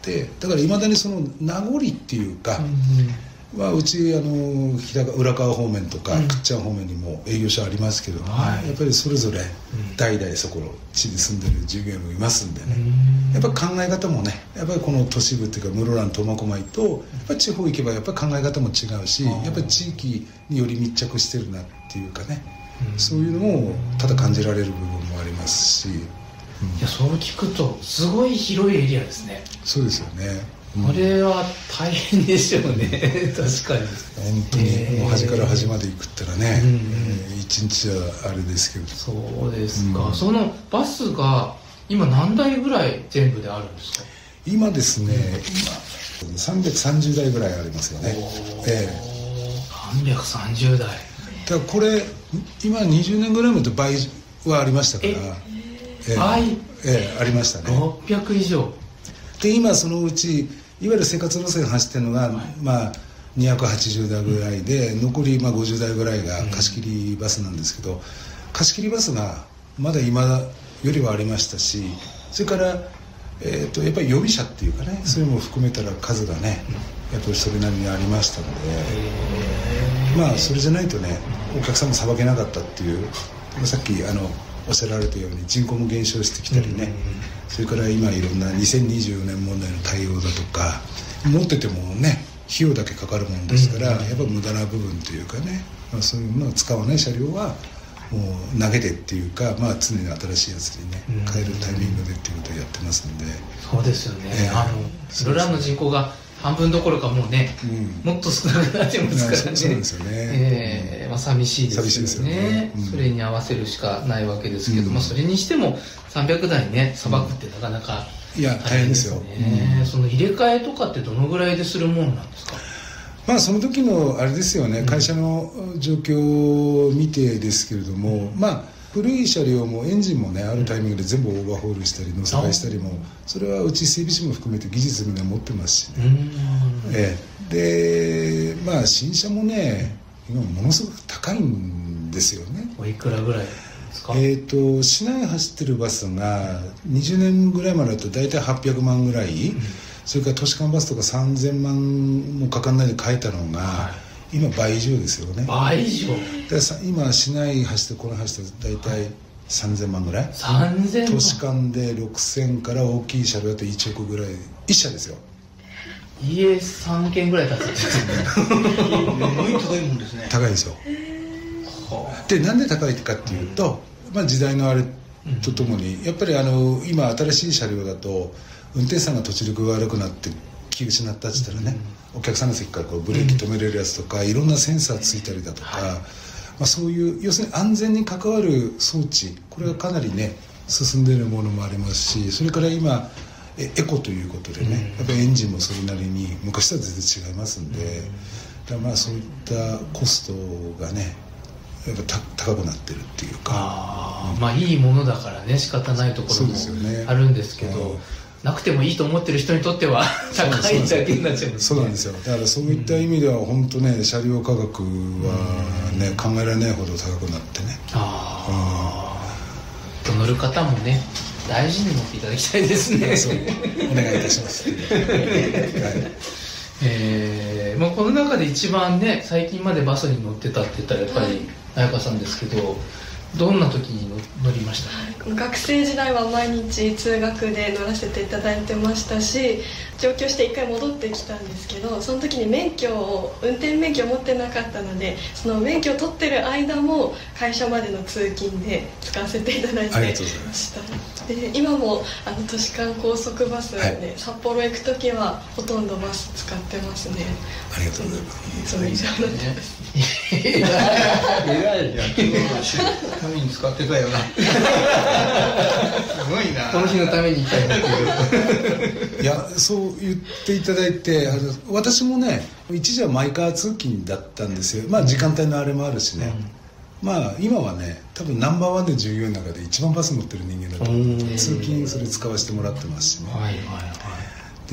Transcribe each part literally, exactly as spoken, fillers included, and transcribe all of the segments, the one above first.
て、だからいまだにその名残っていうか、うんまあ、うちあの平川浦川方面とか、うん、倶知安方面にも営業所ありますけども、はい、やっぱりそれぞれ代々そこの地に住んでる従業員もいますんでね、うん、やっぱり考え方もねやっぱりこの都市部っていうか室蘭苫小牧とやっぱり地方行けばやっぱり考え方も違うし、やっぱり地域により密着してるなっていうかね、うん、そういうのもただ感じられる部分もありますし、うん、いやそう聞くとすごい広いエリアですね。 そうですよね。 これは大変でしょうね確かに本当にもう端から端まで行くったらね、うんうんえー、一日はあれですけど。 そうですか、うん、そのバスが今何台ぐらい全部であるんですか？ 今ですね、うん、今さんびゃくさんじゅうだいぐらいありますよね。えー、さんびゃくさんじゅうだいだからこれ今にじゅうねんぐらい前と倍はありましたから、 えー、倍、 えー、ありましたね。 ろっぴゃく以上で今そのうちいわゆる生活路線走ってるのが、はいまあ、にひゃくはちじゅうだいぐらいで、うん、残りまあごじゅうだいぐらいが貸し切りバスなんですけど、うん、貸し切りバスがまだ今よりはありましたし、それから、えー、とやっぱり予備車っていうかね、うん、それも含めたら数がねやっぱりそれなりにありましたので、まあそれじゃないとねお客さんもさばけなかったっていう、さっきあのおっしゃられたように人口も減少してきたりね、うん、それから今いろんなにせんにじゅうよねん問題の対応だとか持っててもね費用だけかかるもんですから、うん、やっぱ無駄な部分というかね、まあ、そういうのを使わない車両はもう投げてっていうか、まあ、常に新しいやつにね変えるタイミングでっていうことをやってますんで。 そうですよね、えー、あの室蘭の人口が半分どころかもうね、うん、もっと少なくなってますからね。 そうですよね、 えーまあ、寂しいですよね。寂しいですよね、うん、それに合わせるしかないわけですけど、うんまあ、それにしてもさんびゃくだいねさばくってなかなか大変ですね、うん、いや大変ですよ、 うん、その入れ替えとかってどのぐらいでするもんなんですか？ まあその時のあれですよね、会社の状況を見てですけれども、うん、まあ古い車両もエンジンもねあるタイミングで全部オーバーホールしたり乗せ替えしたりも、それはうち整備士も含めて技術みんな持ってますしね、ええ、でまあ新車もね今ものすごく高いんですよね。 おいくらぐらいですか？ えーと市内走ってるバスがにじゅうねんぐらいまでだと大体はっぴゃくまんぐらい、うん、それから都市間バスとかさんぜんまんもかかんないで買えたのが、はい今倍以上ですよね。 倍以上で今市内走ってこの走って大体さんぜんまんぐらい、 さんぜんまん都市間でろくせんから大きい車両だといちおくぐらい一社ですよ。 家さんけんぐらい建つんですね高いもんですね。 高いですよ。でなんで高いかっていうと、まあ、時代のあれとともにやっぱりあの今新しい車両だと運転手さんが途中で具合悪くなって気失ったって言ったらね、うん、お客さんの席からこうブレーキ止めれるやつとか、うん、いろんなセンサーついたりだとか、はいまあ、そういう要するに安全に関わる装置これがかなりね進んでいるものもありますし、それから今エコということでね、うん、やっぱりエンジンもそれなりに昔とは全然違いますんで、うん、だからまあそういったコストがねやっぱ高くなってるっていうか、 あ、うん、まあいいものだからね仕方ないところもあるんですけど、なくてもいいと思ってる人にとっては高いだけになっちゃうんですね。 そうなんですよ。だからそういった意味では本当ね車両価格はね、うん、考えられないほど高くなってね。 ああ、うん、乗る方もね大事に乗っていただきたいですね。 そうお願いいたします。はいえーまあ、この中で一番ね最近までバスに乗ってたって言ったらやっぱり彩香さんですけど、どんな時に乗りましたか？ はい、学生時代は毎日通学で乗らせていただいてましたし、上京して一回戻ってきたんですけど、その時に免許を運転免許を持ってなかったので、その免許を取ってる間も会社までの通勤で使わせていただいてました。で今もあの都市間高速バスで、はい、札幌行く時はほとんどバス使ってますね。 ありがとうございます。 それ以上になってます。 えらいや今日のために使ってたよなすごいな、 この日のために行ったんだけどいやそう言っていただいて、あの私もね一時はマイカー通勤だったんですよ。まあ時間帯のあれもあるしね、うん、まあ今はね多分ナンバーワンで従業員の中で一番バス乗ってる人間だと思う。通勤それ使わせてもらってますしね、はいはいはい、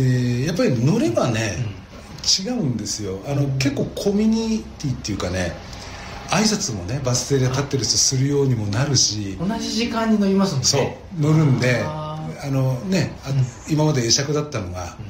でやっぱり乗ればね、うん、違うんですよ。あの結構コミュニティっていうかね、挨拶もねバス停で立ってる人するようにもなるし、 同じ時間に乗りますもんね。 そう乗るんで、あのね、あ、うん、今まで会釈だったのが、